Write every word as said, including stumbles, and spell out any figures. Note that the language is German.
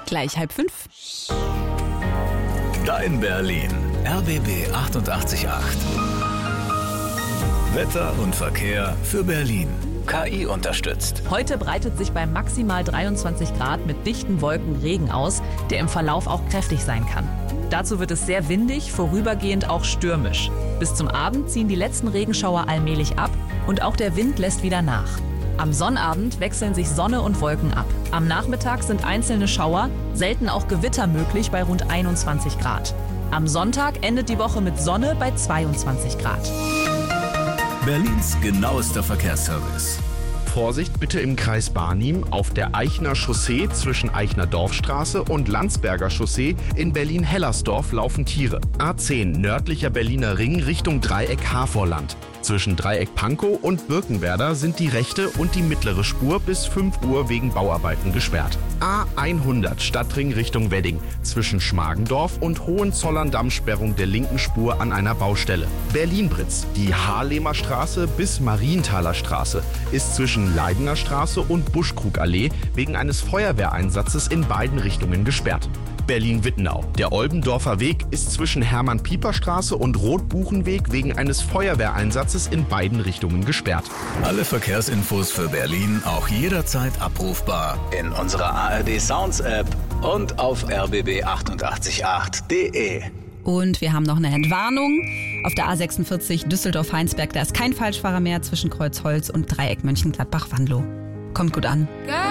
Gleich halb fünf. Dein Berlin. R B B achtundachtzig Komma acht. Wetter und Verkehr für Berlin. K I unterstützt. Heute breitet sich bei maximal dreiundzwanzig Grad mit dichten Wolken Regen aus, der im Verlauf auch kräftig sein kann. Dazu wird es sehr windig, vorübergehend auch stürmisch. Bis zum Abend ziehen die letzten Regenschauer allmählich ab und auch der Wind lässt wieder nach. Am Sonnabend wechseln sich Sonne und Wolken ab. Am Nachmittag sind einzelne Schauer, selten auch Gewitter möglich bei rund einundzwanzig Grad. Am Sonntag endet die Woche mit Sonne bei zweiundzwanzig Grad. Berlins genauester Verkehrsservice. Vorsicht bitte im Kreis Barnim auf der Eichner Chaussee zwischen Eichner Dorfstraße und Landsberger Chaussee in Berlin-Hellersdorf laufen Tiere. A zehn nördlicher Berliner Ring Richtung Dreieck Havorland. Zwischen Dreieck Pankow und Birkenwerder sind die rechte und die mittlere Spur bis fünf Uhr wegen Bauarbeiten gesperrt. A hundert Stadtring Richtung Wedding zwischen Schmargendorf und Hohenzollern-Damm Sperrung der linken Spur an einer Baustelle. Berlin-Britz, die Haarlemer Straße bis Marienthaler Straße ist zwischen Leidener Straße und Buschkrugallee wegen eines Feuerwehreinsatzes in beiden Richtungen gesperrt. Berlin-Wittenau. Der Olbendorfer Weg ist zwischen Hermann-Pieper-Straße und Rotbuchenweg wegen eines Feuerwehreinsatzes in beiden Richtungen gesperrt. Alle Verkehrsinfos für Berlin auch jederzeit abrufbar in unserer A R D Sounds App und auf r b b achtundachtzig Komma acht punkt d e. Und wir haben noch eine Entwarnung. Auf der A sechsundvierzig Düsseldorf-Heinsberg, da ist kein Falschfahrer mehr zwischen Kreuzholz und Dreieck Mönchengladbach-Wanlo. Kommt gut an.